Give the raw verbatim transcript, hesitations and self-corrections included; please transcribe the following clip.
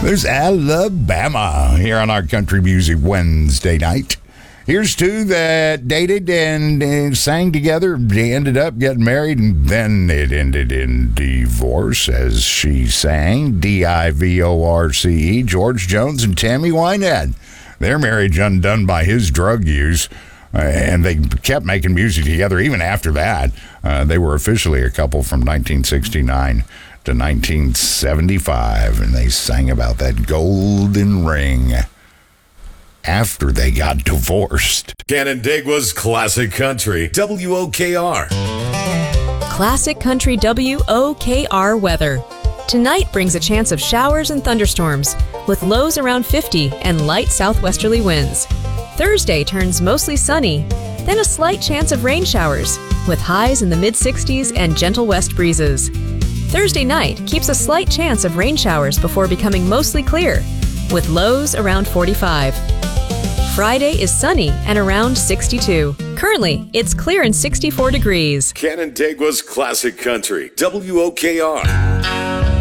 There's Alabama here on our Country Music Wednesday night. Here's two that dated and uh, sang together. They ended up getting married, and then it ended in divorce, as she sang. D I V O R C E, George Jones and Tammy Wynette. Their marriage undone by his drug use, uh, and they kept making music together even after that. Uh, they were officially a couple from nineteen sixty-nine to nineteen seventy-five, and they sang about that golden ring after they got divorced. Canandaigua's Classic Country, W O K R. Classic Country W O K R weather. Tonight brings a chance of showers and thunderstorms, with lows around fifty and light southwesterly winds. Thursday turns mostly sunny, then a slight chance of rain showers, with highs in the mid sixties and gentle west breezes. Thursday night keeps a slight chance of rain showers before becoming mostly clear, with lows around forty-five. Friday is sunny and around sixty-two. Currently, it's clear and sixty-four degrees. Canandaigua's Classic Country, W O K R.